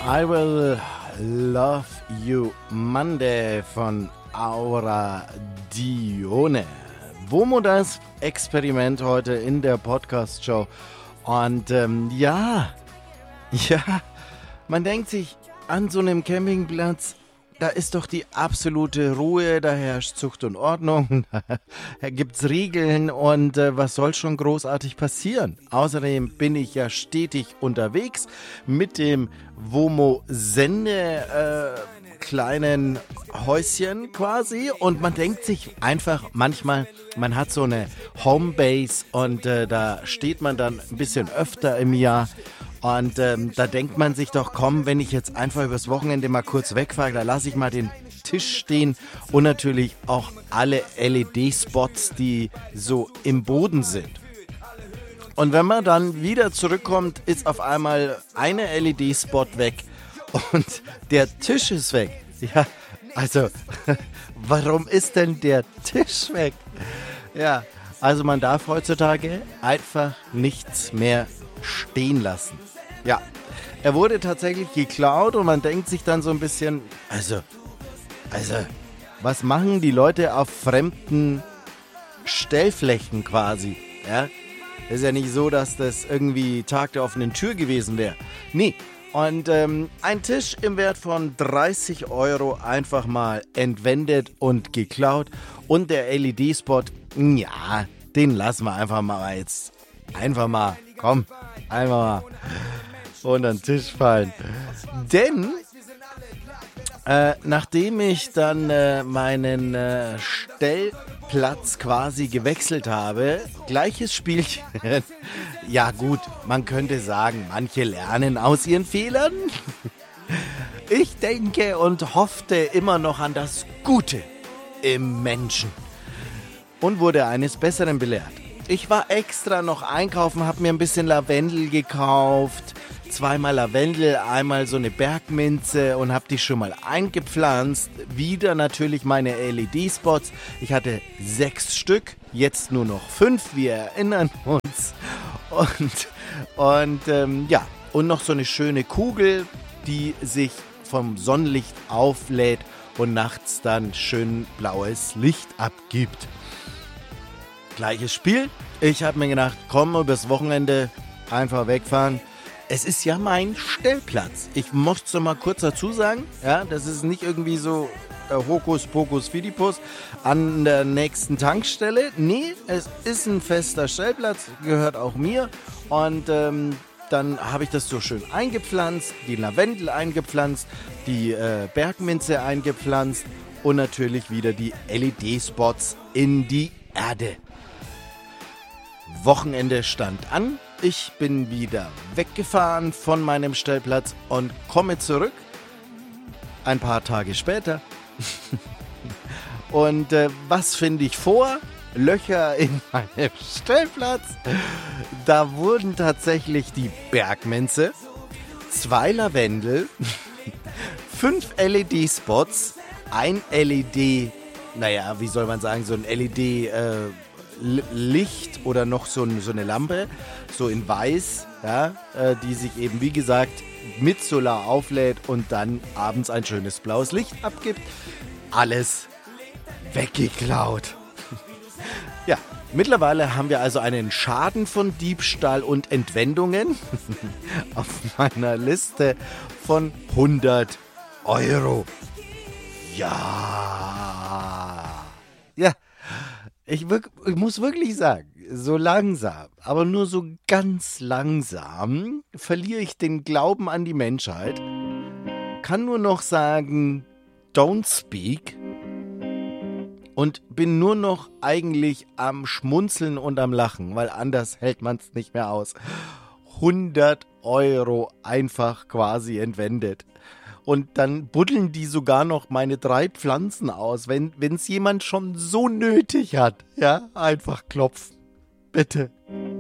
I Will Love You Monday von Aura Dione. WOMO das Experiment heute in der Podcast-Show. Und ja, man denkt sich, an so einem Campingplatz, da ist doch die absolute Ruhe, da herrscht Zucht und Ordnung, da gibt's Regeln und was soll schon großartig passieren? Außerdem bin ich ja stetig unterwegs mit dem WOMO-Sende kleinen Häuschen quasi und man denkt sich einfach manchmal, man hat so eine Homebase und da steht man dann ein bisschen öfter im Jahr. Und da denkt man sich doch, komm, wenn ich jetzt einfach übers Wochenende mal kurz wegfahre, da lasse ich mal den Tisch stehen und natürlich auch alle LED-Spots, die so im Boden sind. Und wenn man dann wieder zurückkommt, ist auf einmal eine LED-Spot weg und der Tisch ist weg. Ja, also, warum ist denn der Tisch weg? Ja, also man darf heutzutage einfach nichts mehr stehen lassen. Ja, er wurde tatsächlich geklaut und man denkt sich dann so ein bisschen, also, was machen die Leute auf fremden Stellflächen quasi? Ja, ist ja nicht so, dass das irgendwie Tag der offenen Tür gewesen wäre. Nee, und ein Tisch im Wert von 30 € einfach mal entwendet und geklaut und der LED-Spot, ja, den lassen wir einfach mal jetzt. Einfach mal, komm, einfach mal unter den Tisch fallen. Denn, nachdem ich dann meinen Stellplatz quasi gewechselt habe, gleiches Spielchen. Ja gut, man könnte sagen, manche lernen aus ihren Fehlern. Ich denke und hoffte immer noch an das Gute im Menschen und wurde eines Besseren belehrt. Ich war extra noch einkaufen, habe mir ein bisschen Lavendel gekauft, 2-mal Lavendel, einmal so eine Bergminze und habe die schon mal eingepflanzt. Wieder natürlich meine LED-Spots. Ich hatte 6 Stück, jetzt nur noch 5, wir erinnern uns. Und noch so eine schöne Kugel, die sich vom Sonnenlicht auflädt und nachts dann schön blaues Licht abgibt. Gleiches Spiel. Ich habe mir gedacht, komm, übers Wochenende einfach wegfahren. Es ist ja mein Stellplatz. Ich muss es mal kurz dazu sagen, ja, das ist nicht irgendwie so Hokuspokus Fidipus an der nächsten Tankstelle. Nee, es ist ein fester Stellplatz, gehört auch mir. Und dann habe ich das so schön eingepflanzt, die Lavendel eingepflanzt, die Bergminze eingepflanzt und natürlich wieder die LED-Spots in die Erde. Wochenende stand an, ich bin wieder weggefahren von meinem Stellplatz und komme zurück, ein paar Tage später. Und was finde ich vor? Löcher in meinem Stellplatz. Da wurden tatsächlich die Bergminze, 2 Lavendel, 5 LED-Spots, ein LED, naja, wie soll man sagen, so ein LED Licht oder noch so eine Lampe, so in weiß, ja, die sich eben, wie gesagt, mit Solar auflädt und dann abends ein schönes blaues Licht abgibt. Alles weggeklaut. Ja, mittlerweile haben wir also einen Schaden von Diebstahl und Entwendungen auf meiner Liste von 100 €. Ja. Ja. Ich muss wirklich sagen, so langsam, aber nur so ganz langsam verliere ich den Glauben an die Menschheit. Kann nur noch sagen, don't speak. Und bin nur noch eigentlich am Schmunzeln und am Lachen, weil anders hält man es nicht mehr aus. 100 € einfach quasi entwendet. Und dann buddeln die sogar noch meine 3 Pflanzen aus, wenn es jemand schon so nötig hat. Ja, einfach klopfen. Bitte.